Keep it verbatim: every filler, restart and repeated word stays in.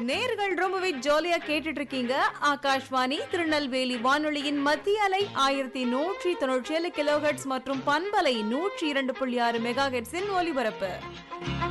நேர்கள் ரொம்பவே ஜாலியா கேட்டுட்டு இருக்கீங்க. ஆகாஷ்வாணி திருநெல்வேலி வானொலியின் மத்திய அலை ஆயிரத்தி நூற்றி தொண்ணூற்றி ஏழு கிலோ ஹெர்ட்ஸ் மற்றும் பண்பலை நூற்றி இரண்டு புள்ளி ஆறு மெகா ஹெர்ட்ஸின் ஒலிபரப்பு.